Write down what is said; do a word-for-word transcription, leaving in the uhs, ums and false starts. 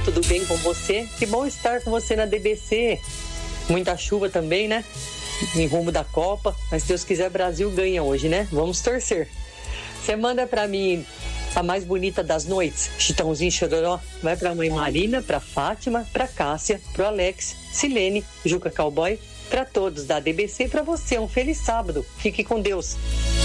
tudo bem com você? Que bom estar com você na D B C. Muita chuva também, né? Em rumo da Copa, mas se Deus quiser, Brasil ganha hoje, né? Vamos torcer. Você manda pra mim a mais bonita das noites, Chitãozinho Chororó. Vai pra mãe Marina, pra Fátima, pra Cássia, pro Alex, Silene, Juca Cowboy, pra todos da D B C e pra você. Um feliz sábado. Fique com Deus.